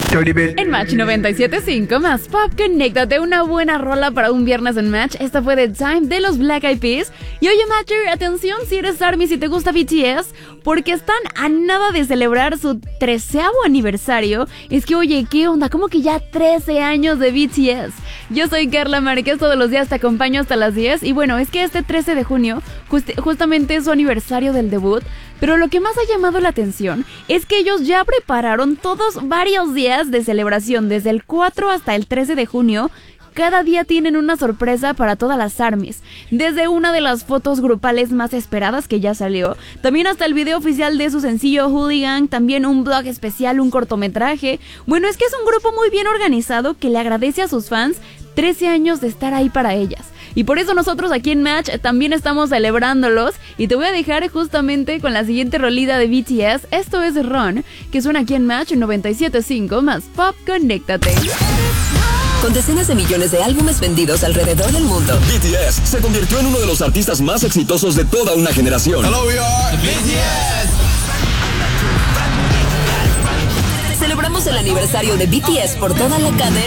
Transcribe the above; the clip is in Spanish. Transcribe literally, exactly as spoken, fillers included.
En Match noventa y siete punto cinco más Pop, conéctate, una buena rola para un viernes en Match. Esta fue The Time de los Black Eyed Peas. Y oye, Matcher, atención si eres ARMY, si te gusta B T S, porque están a nada de celebrar su treceavo aniversario. Es que, oye, ¿qué onda? ¿Cómo que ya trece años de B T S? Yo soy Carla Márquez, todos los días te acompaño hasta las diez. Y bueno, es que este trece de junio just- justamente es su aniversario del debut. Pero lo que más ha llamado la atención es que ellos ya prepararon todos varios días de celebración, desde el cuatro hasta el trece de junio. Cada día tienen una sorpresa para todas las ARMYs, desde una de las fotos grupales más esperadas que ya salió, también hasta el video oficial de su sencillo Hooligan, también un vlog especial, un cortometraje. Bueno, es que es un grupo muy bien organizado que le agradece a sus fans trece años de estar ahí para ellas. Y por eso nosotros aquí en Match también estamos celebrándolos. Y te voy a dejar justamente con la siguiente rolita de B T S. Esto es Run, que suena aquí en Match noventa y siete punto cinco más Pop, conéctate. Con decenas de millones de álbumes vendidos alrededor del mundo, B T S se convirtió en uno de los artistas más exitosos de toda una generación. Hello, we are B T S. Celebramos el aniversario de B T S por toda la cadena